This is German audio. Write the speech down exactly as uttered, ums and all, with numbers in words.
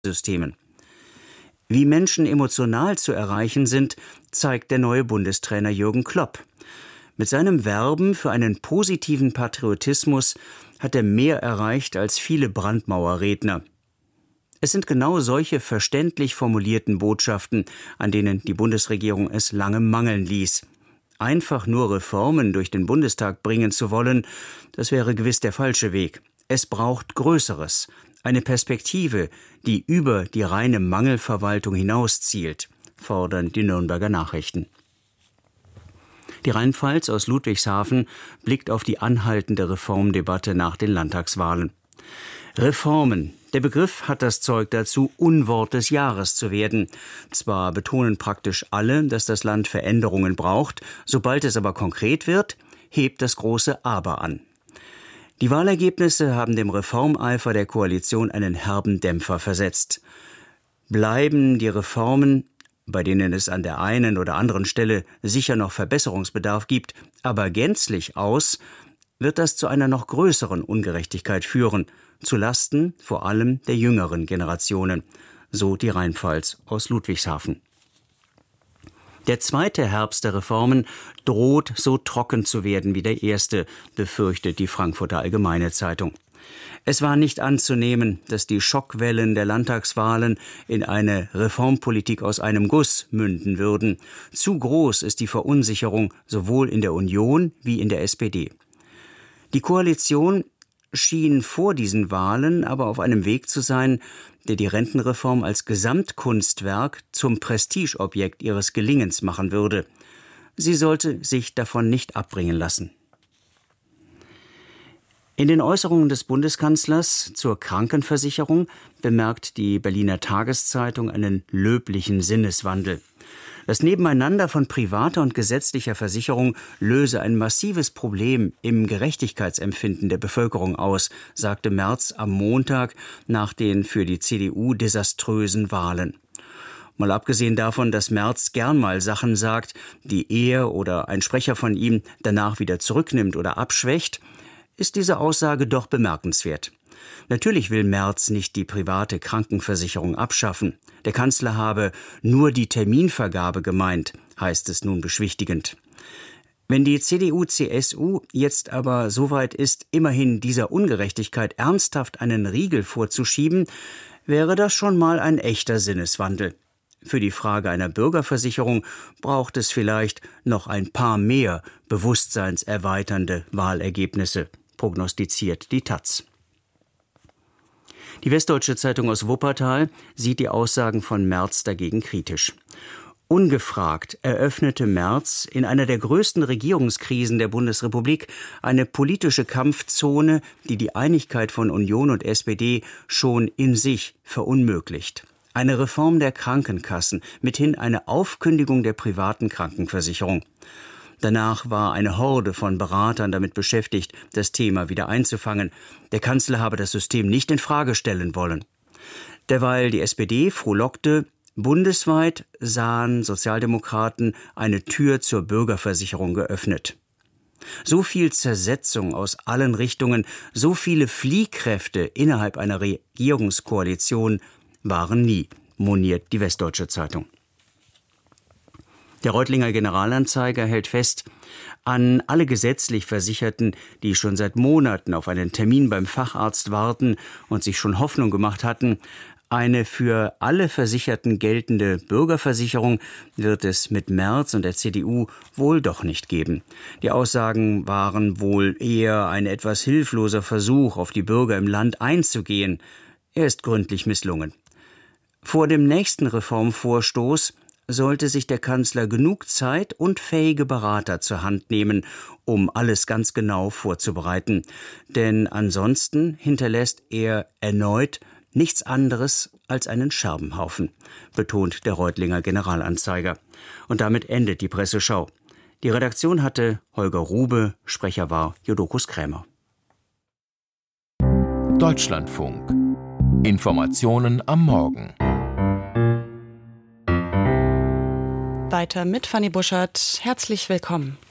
Systemen. Wie Menschen emotional zu erreichen sind, zeigt der neue Bundestrainer Jürgen Klopp. Mit seinem Werben für einen positiven Patriotismus hat er mehr erreicht als viele Brandmauerredner. Es sind genau solche verständlich formulierten Botschaften, an denen die Bundesregierung es lange mangeln ließ. Einfach nur Reformen durch den Bundestag bringen zu wollen, das wäre gewiss der falsche Weg. Es braucht Größeres, eine Perspektive, die über die reine Mangelverwaltung hinauszielt, fordern die Nürnberger Nachrichten. Die Rheinpfalz aus Ludwigshafen blickt auf die anhaltende Reformdebatte nach den Landtagswahlen. Reformen. Der Begriff hat das Zeug dazu, Unwort des Jahres zu werden. Zwar betonen praktisch alle, dass das Land Veränderungen braucht, sobald es aber konkret wird, hebt das große Aber an. Die Wahlergebnisse haben dem Reformeifer der Koalition einen herben Dämpfer versetzt. Bleiben die Reformen, bei denen es an der einen oder anderen Stelle sicher noch Verbesserungsbedarf gibt, aber gänzlich aus, wird das zu einer noch größeren Ungerechtigkeit führen, zu Lasten vor allem der jüngeren Generationen, so die Rheinpfalz aus Ludwigshafen. Der zweite Herbst der Reformen droht so trocken zu werden wie der erste, befürchtet die Frankfurter Allgemeine Zeitung. Es war nicht anzunehmen, dass die Schockwellen der Landtagswahlen in eine Reformpolitik aus einem Guss münden würden. Zu groß ist die Verunsicherung sowohl in der Union wie in der S P D. Die Koalition schien vor diesen Wahlen aber auf einem Weg zu sein, der die Rentenreform als Gesamtkunstwerk zum Prestigeobjekt ihres Gelingens machen würde. Sie sollte sich davon nicht abbringen lassen. In den Äußerungen des Bundeskanzlers zur Krankenversicherung bemerkt die Berliner Tageszeitung einen löblichen Sinneswandel. Das Nebeneinander von privater und gesetzlicher Versicherung löse ein massives Problem im Gerechtigkeitsempfinden der Bevölkerung aus, sagte Merz am Montag nach den für die C D U desaströsen Wahlen. Mal abgesehen davon, dass Merz gern mal Sachen sagt, die er oder ein Sprecher von ihm danach wieder zurücknimmt oder abschwächt, ist diese Aussage doch bemerkenswert. Natürlich will Merz nicht die private Krankenversicherung abschaffen. Der Kanzler habe nur die Terminvergabe gemeint, heißt es nun beschwichtigend. Wenn die C D U C S U jetzt aber so weit ist, immerhin dieser Ungerechtigkeit ernsthaft einen Riegel vorzuschieben, wäre das schon mal ein echter Sinneswandel. Für die Frage einer Bürgerversicherung braucht es vielleicht noch ein paar mehr bewusstseinserweiternde Wahlergebnisse, prognostiziert die Taz. Die Westdeutsche Zeitung aus Wuppertal sieht die Aussagen von Merz dagegen kritisch. Ungefragt eröffnete Merz in einer der größten Regierungskrisen der Bundesrepublik eine politische Kampfzone, die die Einigkeit von Union und S P D schon in sich verunmöglicht. Eine Reform der Krankenkassen, mithin eine Aufkündigung der privaten Krankenversicherung. Danach war eine Horde von Beratern damit beschäftigt, das Thema wieder einzufangen. Der Kanzler habe das System nicht in Frage stellen wollen. Derweil die S P D frohlockte, bundesweit sahen Sozialdemokraten eine Tür zur Bürgerversicherung geöffnet. So viel Zersetzung aus allen Richtungen, so viele Fliehkräfte innerhalb einer Regierungskoalition waren nie, moniert die Westdeutsche Zeitung. Der Reutlinger Generalanzeiger hält fest, an alle gesetzlich Versicherten, die schon seit Monaten auf einen Termin beim Facharzt warten und sich schon Hoffnung gemacht hatten, eine für alle Versicherten geltende Bürgerversicherung wird es mit Merz und der C D U wohl doch nicht geben. Die Aussagen waren wohl eher ein etwas hilfloser Versuch, auf die Bürger im Land einzugehen. Er ist gründlich misslungen. Vor dem nächsten Reformvorstoß sollte sich der Kanzler genug Zeit und fähige Berater zur Hand nehmen, um alles ganz genau vorzubereiten. Denn ansonsten hinterlässt er erneut nichts anderes als einen Scherbenhaufen, betont der Reutlinger Generalanzeiger. Und damit endet die Presseschau. Die Redaktion hatte Holger Rube, Sprecher war Jodokus Krämer. Deutschlandfunk. Informationen am Morgen. Weiter mit Fanny Buschert. Herzlich willkommen.